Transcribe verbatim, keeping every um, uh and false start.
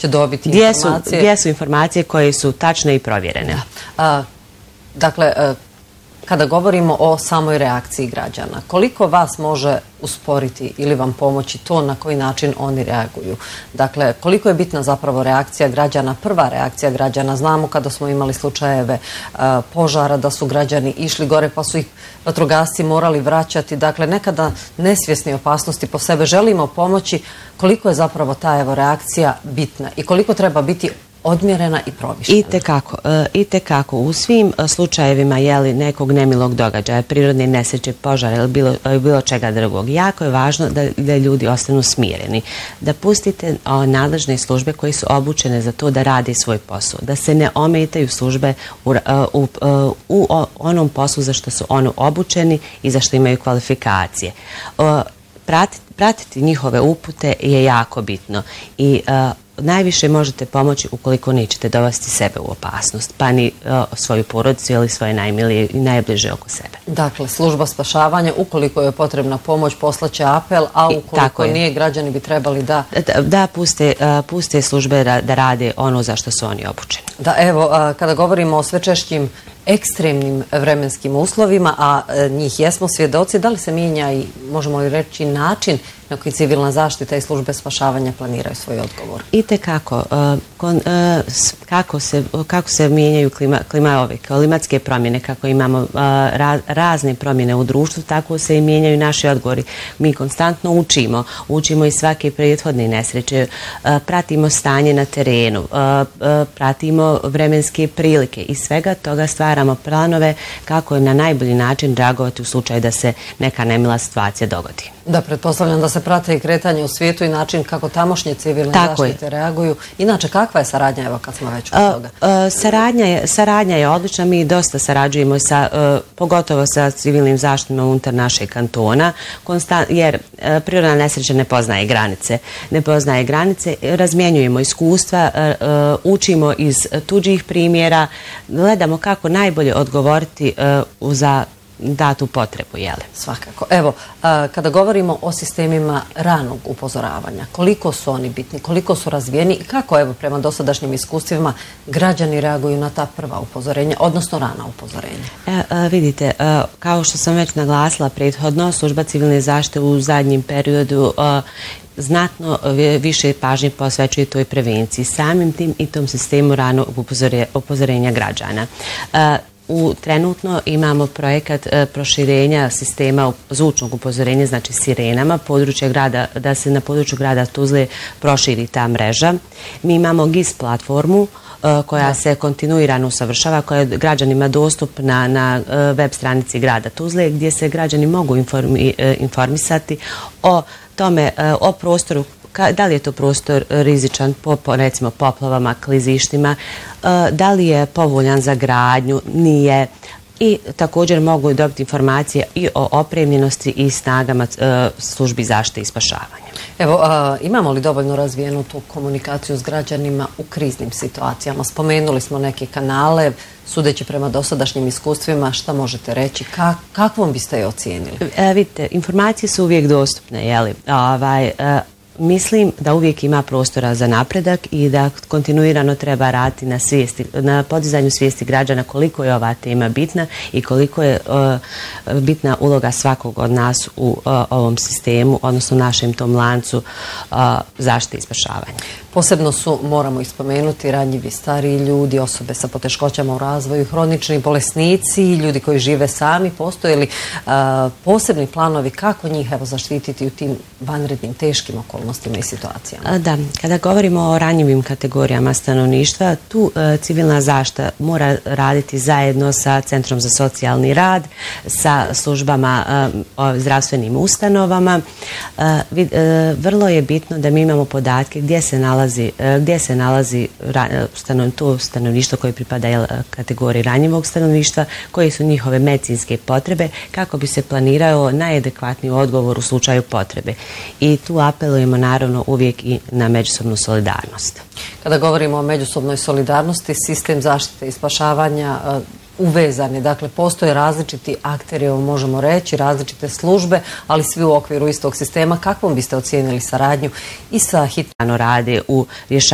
će dobiti gdje informacije. Su, gdje su informacije koje su tačne i provjerene? A, dakle, kada govorimo o samoj reakciji građana, koliko vas može usporiti ili vam pomoći to na koji način oni reaguju? Dakle, koliko je bitna zapravo reakcija građana, prva reakcija građana? Znamo kada smo imali slučajeve a, požara da su građani išli gore pa su ih vatrogasci morali vraćati. Dakle, nekada nesvjesni opasnosti po sebe želimo pomoći. Koliko je zapravo ta evo reakcija bitna i koliko treba biti odmjerena i promišljena? I tekako, i tekako. U svim slučajevima jeli nekog nemilog događaja, prirodne nesreće, požara ili bilo, bilo čega drugog, jako je važno da, da ljudi ostanu smireni. Da pustite o, nadležne službe koji su obučene za to da rade svoj posao. Da se ne ometaju službe u, u, u, u onom poslu za što su ono obučeni i za što imaju kvalifikacije. O, pratiti, pratiti njihove upute je jako bitno i a, najviše možete pomoći ukoliko nećete dovesti sebe u opasnost, pa ni uh, svoju porodicu ili svoje najmilije i najbliže oko sebe. Dakle, služba spašavanja, ukoliko je potrebna pomoć, poslaće apel, a ukoliko nije, građani bi trebali da... Da, da puste, uh, puste službe da, da rade ono za što su oni obučeni. Da, evo, uh, kada govorimo o sve češćim ekstremnim vremenskim uslovima, a uh, njih jesmo svjedoci, da li se mijenja i, možemo li reći, način na koji civilna zaštita i službe spašavanja planiraju svoj odgovor? I tekako, uh, kon, uh, kako, se, kako se mijenjaju klima, klima ove, klimatske promjene, kako imamo uh, ra, razne promjene u društvu, tako se i mijenjaju naši odgovori. Mi konstantno učimo, učimo i svake prethodne nesreće, uh, pratimo stanje na terenu, uh, uh, pratimo vremenske prilike i svega toga stvaramo planove kako je na najbolji način reagovati u slučaju da se neka nemila situacija dogodi. Da, pretpostavljam da se prate i kretanje u svijetu i način kako tamošnje civilne Tako zaštite je. reaguju. Inače, kakva je saradnja, evo kad smo već od toga? Uh, uh, saradnja, je, saradnja je odlična, mi dosta sarađujemo sa, uh, pogotovo sa civilnim zaštitima unutar našeg kantona, konstant, jer uh, prirodna nesreća ne poznaje granice. Ne poznaje granice, razmjenjujemo iskustva, uh, uh, učimo iz tuđih primjera, gledamo kako najbolje odgovoriti uh, za datu potrebu, jele? Svakako. Evo, a, kada govorimo o sistemima ranog upozoravanja, koliko su oni bitni, koliko su razvijeni i kako, evo, prema dosadašnjim iskustvima građani reaguju na ta prva upozorenja, odnosno rana upozorenja? E, a, vidite, a, kao što sam već naglasila prethodno, služba civilne zaštite u zadnjem periodu a, znatno više pažnje posvećuje toj prevenciji, samim tim i tom sistemu ranog upozorenja građana. A, U trenutno imamo projekat e, proširenja sistema zvučnog upozorenja, znači sirenama, područja grada, da se na području grada Tuzle proširi ta mreža. Mi imamo G I S platformu e, koja da. se kontinuirano usavršava, koja je građanima dostupna na e, web stranici grada Tuzle, gdje se građani mogu informi, e, informisati o tome, e, o prostoru, da li je to prostor rizičan po, po recimo poplavama, klizištima, da li je povoljan za gradnju, nije, i također mogu dobiti informacije i o opremljenosti i snagama službi zaštite i spašavanja. Evo, a, imamo li dovoljno razvijenu tu komunikaciju s građanima u kriznim situacijama? Spomenuli smo neke kanale, sudeći prema dosadašnjim iskustvima, šta možete reći? Ka, kakvom biste je ocijenili? E, vidite, informacije su uvijek dostupne, jeli? Ovaj, e, Mislim da uvijek ima prostora za napredak i da kontinuirano treba raditi na, svijesti, na podizanju svijesti građana koliko je ova tema bitna i koliko je uh, bitna uloga svakog od nas u uh, ovom sistemu, odnosno našem tom lancu uh, zaštite i spašavanja. Posebno su, moramo ispomenuti, ranjivi stariji ljudi, osobe sa poteškoćama u razvoju, hronični bolesnici, ljudi koji žive sami. Postoje li uh, posebni planovi kako njih evo, zaštititi u tim vanrednim, teškim okolnostima i situacijama? Da, kada govorimo o ranjivim kategorijama stanovništva, tu uh, civilna zaštita mora raditi zajedno sa Centrom za socijalni rad, sa službama, uh, zdravstvenim ustanovama. Uh, vid, uh, vrlo je bitno da mi imamo podatke gdje se nalazi gdje se nalazi to stanovništvo koje pripada kategoriji ranjivog stanovništva, koje su njihove medicinske potrebe, kako bi se planirao najadekvatniji odgovor u slučaju potrebe. I tu apelujemo naravno uvijek i na međusobnu solidarnost. Kada govorimo o međusobnoj solidarnosti, sistem zaštite i spašavanja uvezani, dakle postoje različiti akteri, možemo reći, različite službe, ali svi u okviru istog sistema. Kakvom biste ocijenili saradnju i sa hitnom rade u rješavanju